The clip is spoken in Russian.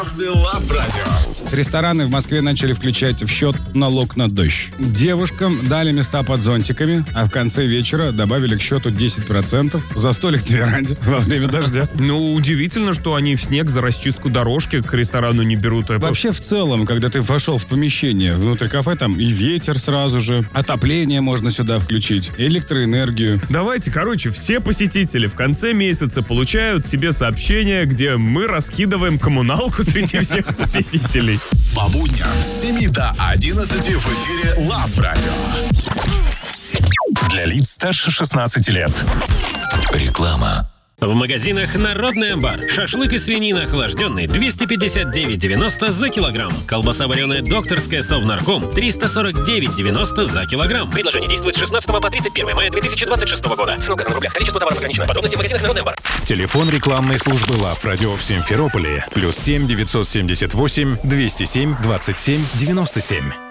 Лав Радио. Рестораны в Москве начали включать в счет налог на дождь. Девушкам дали места под зонтиками, а в конце вечера добавили к счету 10% за столик на веранде во время дождя. Ну, удивительно, что они в снег за расчистку дорожки к ресторану не берут. Вообще, в целом, когда ты вошел в помещение внутрь кафе, там и ветер сразу же, отопление можно сюда включить, электроэнергию. Давайте, все посетители в конце месяца получают себе сообщение, где мы раскидываем коммуналку среди всех посетителей. По будням с 7 до 11 в эфире Лав Радио. Для лиц старше 16 лет. Реклама. В магазинах «Народный амбар». Шашлык из свинины охлажденный 259,90 за килограмм. Колбаса вареная «Докторская» Совнарком 349,90 за килограмм. Предложение действует с 16 по 31 мая 2026 года. С указом в рублях. Количество товаров ограничено. Подробности в магазинах «Народный амбар». Телефон рекламной службы Лав Радио в Симферополе. +7 978 207 27 97.